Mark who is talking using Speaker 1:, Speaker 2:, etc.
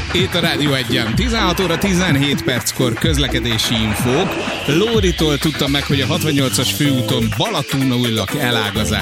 Speaker 1: Itt a Rádió 1-en. 16 óra 17 perckor közlekedési infók. Lóritól tudtam meg, hogy a 68-as főúton Balatonújlak elágazás